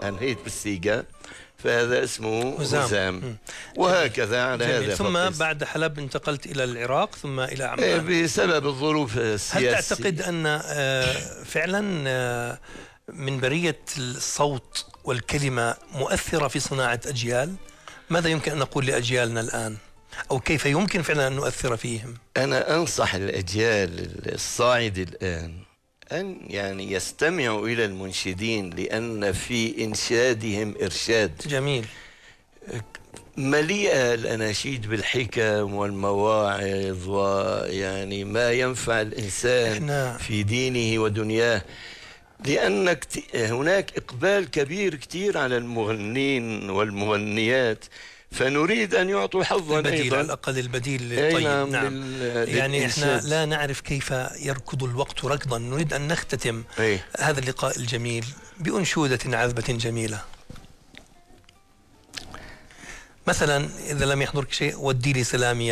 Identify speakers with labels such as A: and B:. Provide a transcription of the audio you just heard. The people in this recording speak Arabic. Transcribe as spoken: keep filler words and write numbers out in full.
A: أنهيت بالسيجا فهذا اسمه
B: هزام,
A: هزام. وهكذا على
B: جميل.
A: هذا
B: ثم
A: فقس.
B: بعد حلب انتقلت إلى العراق ثم إلى عمان
A: بسبب الظروف السياسية.
B: هل تعتقد أن فعلا من برية الصوت والكلمة مؤثرة في صناعة أجيال؟ ماذا يمكن أن نقول لأجيالنا الآن؟ أو كيف يمكن فعلا أن نؤثر فيهم؟
A: أنا أنصح الأجيال الصاعدة الآن أن يعني يستمعوا إلى المنشدين، لأن في إنشادهم إرشاد.
B: جميل.
A: مليئة الأناشيد بالحكم والمواعظ ويعني ما ينفع الإنسان إحنا في دينه ودنياه، لأن هناك إقبال كبير كتير على المغنين والمغنيات، فنريد أن يعطوا حظا
B: البديل
A: أيضا.
B: على الأقل البديل. طيب
A: نعم,
B: نعم. يعني إحنا لا نعرف كيف يركض الوقت ركضا. نريد أن نختتم أي. هذا اللقاء الجميل بأنشودة عذبة جميلة. مثلا إذا لم يحضرك شيء ودي لي سلامي